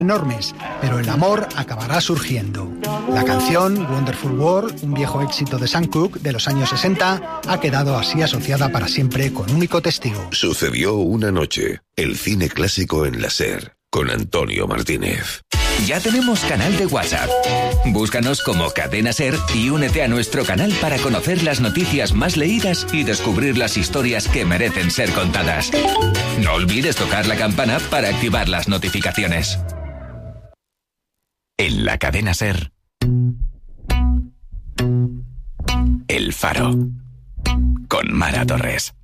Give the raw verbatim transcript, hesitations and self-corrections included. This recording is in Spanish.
enormes, pero el amor acabará surgiendo. La canción Wonderful World, un viejo éxito de Sam Cooke de los años sesenta, ha quedado así asociada para siempre con único testigo. Sucedió una noche, el cine clásico en la SER, con Antonio Martínez. Ya tenemos canal de WhatsApp. Búscanos como Cadena SER y únete a nuestro canal para conocer las noticias más leídas y descubrir las historias que merecen ser contadas. No olvides tocar la campana para activar las notificaciones. En la Cadena SER, El Faro, con Mara Torres.